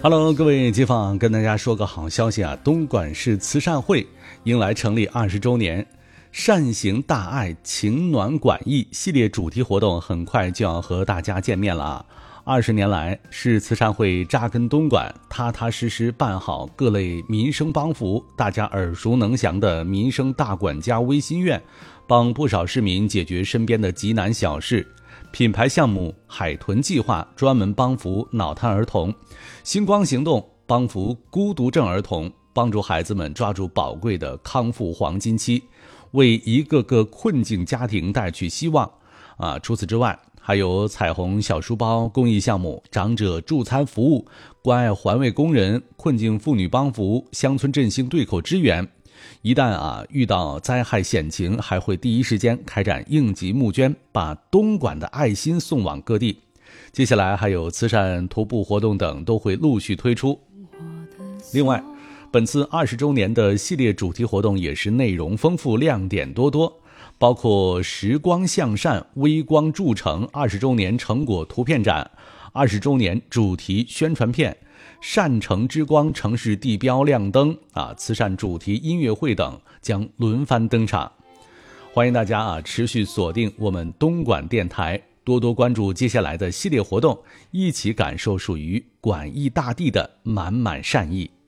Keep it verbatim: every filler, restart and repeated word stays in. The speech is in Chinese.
Hello， 各位街坊，跟大家说个好消息啊！东莞市慈善会迎来成立二十周年，善行大爱，情暖管益系列主题活动很快就要和大家见面了啊！二十年来，市慈善会扎根东莞，踏踏实实办好各类民生帮扶，大家耳熟能详的民生大管家微心愿，帮不少市民解决身边的急难小事。品牌项目海豚计划专门帮扶脑瘫儿童，星光行动帮扶孤独症儿童，帮助孩子们抓住宝贵的康复黄金期，为一个个困境家庭带去希望啊！除此之外，还有彩虹小书包公益项目、长者助餐服务、关爱环卫工人、困境妇女帮扶、乡村振兴对口支援。一旦啊遇到灾害险情，还会第一时间开展应急募捐，把东莞的爱心送往各地。接下来还有慈善徒步活动等都会陆续推出。另外，本次二十周年的系列主题活动也是内容丰富，亮点多多，包括时光向善、微光铸成二十周年成果图片展、二十周年主题宣传片、善城之光城市地标亮灯啊，慈善主题音乐会等将轮番登场。欢迎大家啊持续锁定我们东莞电台，多多关注接下来的系列活动，一起感受属于管益大地的满满善意。